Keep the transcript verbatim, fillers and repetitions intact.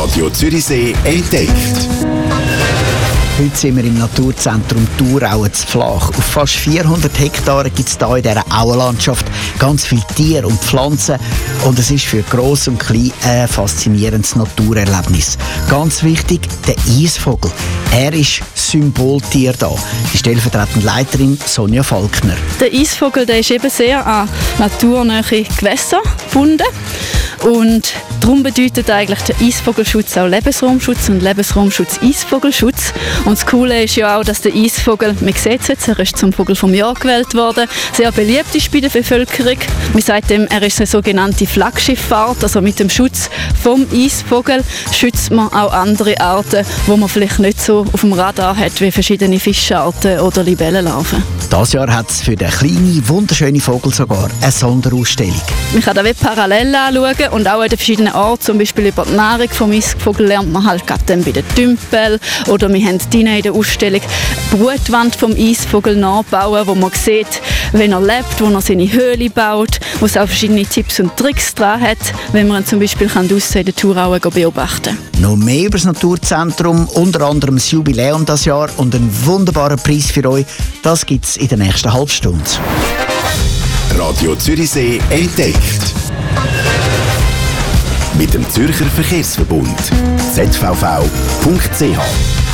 Radio Zürichsee entdeckt. Heute sind wir im Naturzentrum Thurau zu Flach. Auf fast vierhundert Hektaren gibt es hier in dieser Auenlandschaft ganz viele Tiere und Pflanzen. Und es ist für Gross und Klein ein faszinierendes Naturerlebnis. Ganz wichtig, der Eisvogel. Er ist Symboltier da. Die stellvertretende Leiterin Sonja Falkner. Der Eisvogel, der ist eben sehr an naturnahe Gewässer gebunden. Und darum bedeutet eigentlich der Eisvogelschutz auch Lebensraumschutz und Lebensraumschutz Eisvogelschutz. Und das Coole ist ja auch, dass der Eisvogel, man sieht es jetzt, er ist zum Vogel vom Jahr gewählt worden, sehr beliebt ist bei der Bevölkerung. Man sagt ihm, er ist eine sogenannte Flaggschifffahrt, also mit dem Schutz vom Eisvogel schützt man auch andere Arten, die man vielleicht nicht so auf dem Radar hat, wie verschiedene Fischarten oder Libellenlarven. Dieses Jahr hat es für den kleinen, wunderschönen Vogel sogar eine Sonderausstellung. Man kann da wie parallel anschauen und auch an den verschiedenen Orten, zum Beispiel über die Nahrung vom Eisvogel lernt man halt gerade dann bei den Tümpeln oder wir haben in der Ausstellung die Brutwand vom Eisvogel nachbauen, wo man sieht, wenn er lebt, wo er seine Höhle baut, wo es auch verschiedene Tipps und Tricks dran hat, wenn man ihn zum Beispiel draussen in der Thuraue beobachten kann. Noch mehr über das Naturzentrum, unter anderem das Jubiläum dieses Jahr und einen wunderbaren Preis für euch, das gibt es in der nächsten halben Stunde. Radio Zürichsee entdeckt. Mit dem Zürcher Verkehrsverbund Z V V punkt c h